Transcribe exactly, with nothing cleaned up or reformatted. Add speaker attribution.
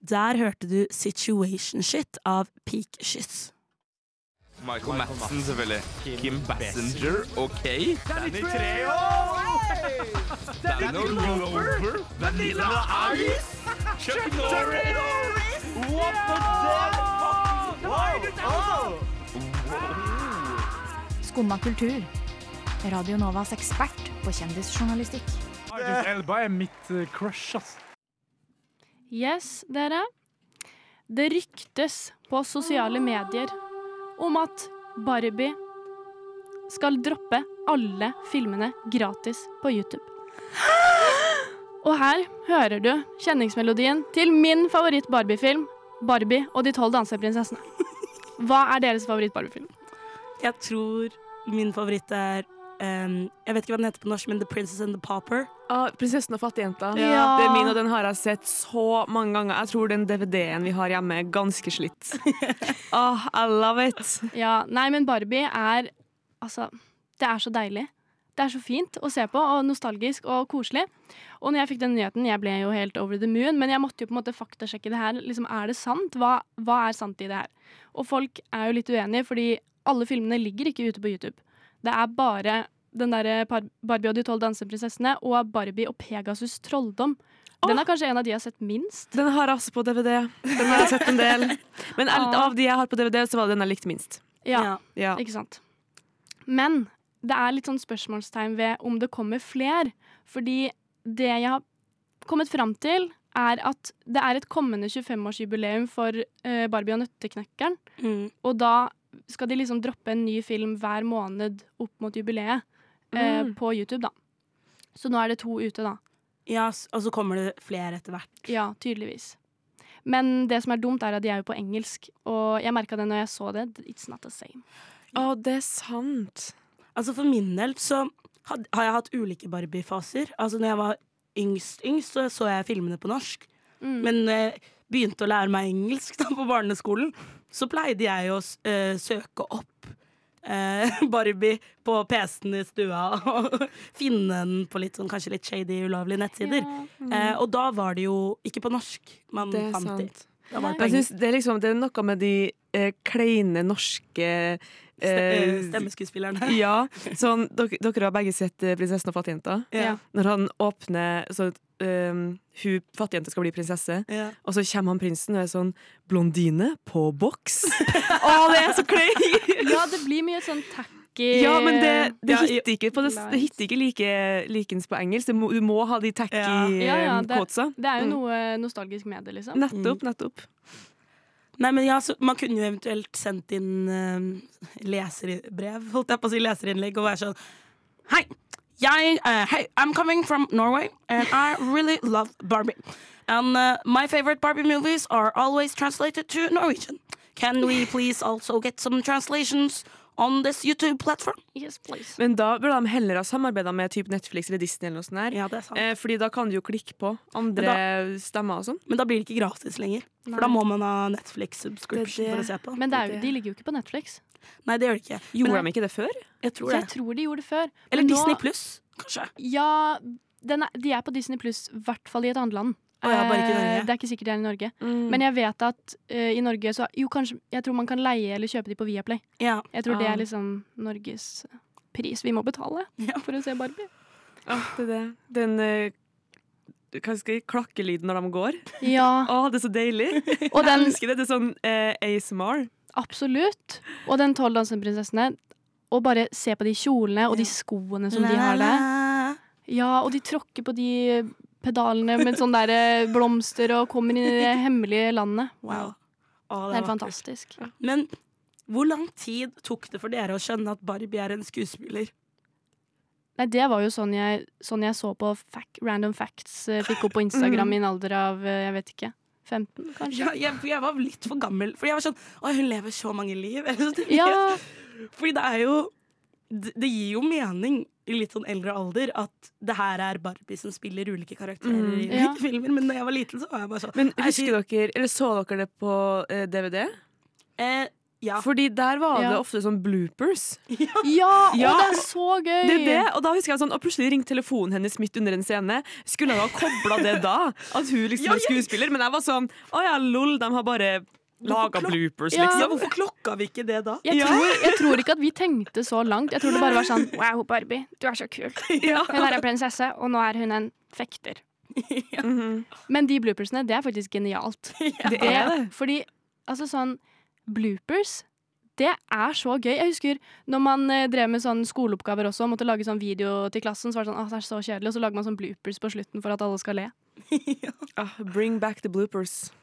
Speaker 1: Der hørte du Situation Shit av Peak Schiss.
Speaker 2: Michael Madsen, selvfølgelig. Kim Basinger, ok.
Speaker 3: Danny Trejo!
Speaker 2: Danny Glover. Vanilla Ice. Chuck Norris.
Speaker 3: What the fuck? Wow!
Speaker 4: Skumma kultur. Radio Novas ekspert på kjendisjournalistikk.
Speaker 3: Idris Elba er mitt uh, crush, ass.
Speaker 5: Yes, dere. Det ryktes på sosiale medier om at Barbie skal droppe alle filmene gratis på YouTube. Og her hører du kjenningsmelodien til min favoritt Barbie-film, Barbie og de tolv danseprinsessene. Hva er deres favoritt Barbie-film?
Speaker 1: Jeg tror min favoritt er um, jeg vet ikke hva den heter på norsk, men The Princess and the Pauper.
Speaker 6: Ah, Prinsessen og fattigjenta.
Speaker 5: Ja.
Speaker 6: Det er min, og den har jeg sett så mange ganger. Jeg tror den D V D-en vi har hjemme er ganske slitt. Ah, I love it.
Speaker 5: Ja, nei, men Barbie er, altså, det er så deilig. Det er så fint å se på, og nostalgisk og koselig. Og når jeg fikk den nyheten, jeg ble jo helt over the moon, men jeg måtte jo på en måte faktasjekke det her. Liksom, er det sant? Hva, hva er sant i det her? Og folk er jo litt uenige, fordi alle filmene ligger ikke ute på YouTube. Det er bare den der Barbie og de tolv danseprinsessene og Barbie og Pegasus trolldom. Den er kanskje en av de jeg har sett minst.
Speaker 6: Den har jeg også på D V D. Den har jeg sett en del. Men av de jeg har på D V D, så var det den jeg likte minst.
Speaker 5: Ja,
Speaker 6: Ja.
Speaker 5: ikke sant. Men det er litt sånn spørsmålstegn ved om det kommer fler. Fordi det jeg har kommet fram til, er at det er et kommende tjuefem-årsjubileum for uh, Barbie og Nøtteknekkeren.
Speaker 1: Mm.
Speaker 5: Og da skal de liksom droppe en ny film hver måned opp mot jubileet uh,
Speaker 6: Mm.
Speaker 5: på YouTube, da. Så nå er det to ute, da.
Speaker 1: Ja, s- og så kommer det flere etter hvert.
Speaker 5: Ja, tydeligvis. Men det som er dumt, er at de er jo på engelsk. Og jeg merka det når jeg så det. It's not the same.
Speaker 6: Å, det er sant.
Speaker 1: Altså for min del så had, har jeg hatt ulike Barbie-faser. Altså når jeg var yngst, yngst så så jeg filmene på norsk.
Speaker 5: Mm.
Speaker 1: Men uh, begynte å lære meg engelsk da på barneskolen, så pleide jeg å uh, søke opp uh, Barbie på P C-en i stua og finne den på litt sånn kanskje litt shady, ulovlige nettsider.
Speaker 5: Ja.
Speaker 1: Uh, og da var det jo ikke på norsk man
Speaker 6: Det er
Speaker 1: fant de.
Speaker 6: sant.
Speaker 1: Da var det på
Speaker 6: Jeg
Speaker 1: engelsk.
Speaker 6: synes det, er liksom, det er noe med de eh, kleine norske
Speaker 1: Ste-
Speaker 6: eh,
Speaker 1: uh, Stemmeskuespillerne.
Speaker 6: Ja, sånn, dere, dere har begge sett eh, Prinsessen og fattigjenta.
Speaker 1: Ja.
Speaker 6: Når han åpner så um, hun fattigjenta skal bli prinsesse,
Speaker 1: Ja.
Speaker 6: og så kommer han prinsen og er sånn blondine på boks. Å, det er så kleint!
Speaker 5: Ja, det blir mye sånn tacky.
Speaker 6: Ja, men det, det
Speaker 1: Ja, i-
Speaker 6: hitter ikke, på det, det hitter ikke like likens på engelsk. Det må, du må ha de tacky
Speaker 1: Ja.
Speaker 5: Ja, ja,
Speaker 6: eh,
Speaker 5: det-
Speaker 6: quotesa.
Speaker 5: Det er jo
Speaker 6: Mm.
Speaker 5: noe nostalgisk med det, liksom.
Speaker 6: Nettopp, nettopp.
Speaker 1: Nei, men ja, så Man kunne jo eventuelt sendt inn uh, leserbrev, holdt jeg på å si, leserinnlegg, og være sånn Hei, jeg, uh, hey, I'm coming from Norway, and I really love Barbie. And uh, my favorite Barbie movies are always translated to Norwegian. Can we please also get some translations on this YouTube platform?
Speaker 5: Yes, please.
Speaker 6: Men da burde de heller ha samarbeidet med typ Netflix eller Disney eller noe sånt her.
Speaker 1: Ja, det er sant.
Speaker 6: Eh, fordi da kan du jo klikke på andre stemmer og sånn.
Speaker 1: Men da blir det ikke gratis lenger.
Speaker 5: Nei.
Speaker 1: For da må man ha Netflix-subscription
Speaker 6: Det er det.
Speaker 1: for å se på.
Speaker 5: Men det er jo, de ligger jo ikke på Netflix.
Speaker 1: Nei, det gjør det ikke.
Speaker 6: Gjorde
Speaker 1: Men
Speaker 6: de ikke det før?
Speaker 1: jeg tror det.
Speaker 5: Jeg tror de gjorde det før.
Speaker 1: Eller
Speaker 5: Men nå-
Speaker 1: Disney Plus, kanskje.
Speaker 5: Ja, den er, de er på Disney Pluss, i hvert fall i et annet land.
Speaker 1: Å ja, bare ikke i
Speaker 5: Eh,
Speaker 1: Norge.
Speaker 5: Det er ikke sikkert de er i Norge.
Speaker 6: Mm.
Speaker 5: Men jeg vet at eh, i Norge så Jo, kanskje Jeg tror man kan leie eller kjøpe de på Viaplay.
Speaker 1: Ja.
Speaker 5: Jeg tror det
Speaker 6: Ah.
Speaker 5: er liksom Norges pris vi må betale
Speaker 1: Ja.
Speaker 5: for å se Barbie.
Speaker 6: Ah, det er det. Den eh, hva skal jeg, klakkelyden når de går.
Speaker 5: Ja,
Speaker 6: Å, det er så deilig.
Speaker 5: og
Speaker 6: Jeg
Speaker 5: den
Speaker 6: elsker det. Det er sånn eh, A S M R.
Speaker 5: Absolutt. Og den tolv danseprinsessene. Og bare se på de kjolene og de skoene som de har der. Ja, og de tråkker på de pedalene med sånne der eh, blomster og kommer inn i det hemmelige landet. Wow.
Speaker 1: Å,
Speaker 5: Det er
Speaker 1: var
Speaker 5: helt fantastisk.
Speaker 1: Men hvor lang tid tok det for dere å skjønne at Barbie er en skuespiller?
Speaker 5: Nei, det var jo sånn jeg, sånn jeg så på fac, Random Facts. eh, Fikk opp på Instagram i en alder av, eh, jeg vet ikke, femten kanskje.
Speaker 1: Ja, jeg, for jeg var litt for gammel. For jeg var sånn Å, hun lever så mange liv. Eller så-
Speaker 5: Ja,
Speaker 1: Fordi det er jo det, det gir jo mening i litt sånn eldre alder at det her er Barbie som spiller ulike karakterer
Speaker 6: Mm,
Speaker 1: i ulike
Speaker 5: ja.
Speaker 1: filmer. Men da jeg var liten, så var jeg bare sånn
Speaker 6: Men
Speaker 1: Nei,
Speaker 6: husker dere, eller så dere det på eh, D V D?
Speaker 1: eh, Ja.
Speaker 6: Fordi der var det
Speaker 5: Ja.
Speaker 6: ofte sånn bloopers.
Speaker 5: Ja, og
Speaker 6: Ja.
Speaker 5: det er så gøy!
Speaker 6: Det er det, og da husker jeg sånn, og plutselig ringte telefonen hennes midt under en scene. Skulle jeg ha kobla det da? At hun liksom
Speaker 1: Ja,
Speaker 6: er skuespiller? Men jeg var sånn, å ja, lol, de har bare laga
Speaker 1: klok-
Speaker 6: bloopers,
Speaker 5: Ja.
Speaker 1: Ja,
Speaker 6: liksom.
Speaker 1: hvorfor klokka vi ikke det da?
Speaker 5: Jeg,
Speaker 6: Ja.
Speaker 5: tror, jeg tror ikke at vi tenkte så langt. Jeg tror det bare var sånn Wow, Barbie, du er så kul.
Speaker 6: Ja.
Speaker 5: Hun er en prinsesse, og nå er hun en fekter.
Speaker 6: Mhm.
Speaker 5: Men de bloopersene, det er faktisk genialt.
Speaker 6: Det er det.
Speaker 5: Fordi altså sånn bloopers, det er så gøy. Jeg husker når man eh, drev med sånn skoleoppgaver også, måtte lage sånn video til klassen, så var det sånn, åh, det er så kjedelig, og så lager man sånn bloopers på slutten for at alle skal le.
Speaker 6: Ah, bring back the bloopers.